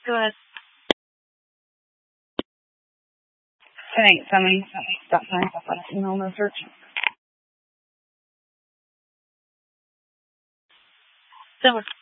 Go ahead. Thanks. Stop sign, email, no search. Similar.